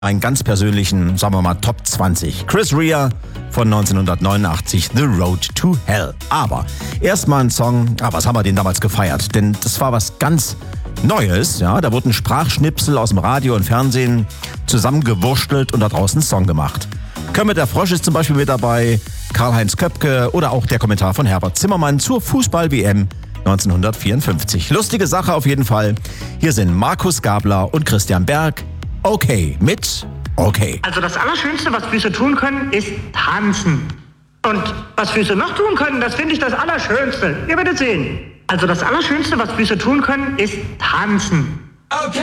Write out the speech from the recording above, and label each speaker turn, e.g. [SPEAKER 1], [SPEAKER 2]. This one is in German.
[SPEAKER 1] einen ganz persönlichen, sagen wir mal, Top 20. Chris Rea von 1989, The Road to Hell. Aber erstmal ein Song, was haben wir den damals gefeiert? Denn das war was ganz Neues, ja. Da wurden Sprachschnipsel aus dem Radio und Fernsehen zusammengewurstelt und da draußen einen Song gemacht. Kermit der Frosch ist zum Beispiel mit dabei, Karl-Heinz Köpke oder auch der Kommentar von Herbert Zimmermann zur Fußball-WM 1954. Lustige Sache auf jeden Fall. Hier sind Markus Gabler und Christian Berg. Okay, mit Okay.
[SPEAKER 2] Also das Allerschönste, was Füße tun können, ist tanzen. Und was Füße noch tun können, das finde ich das Allerschönste. Ihr werdet sehen. Also das Allerschönste, was Füße tun können, ist tanzen. Okay.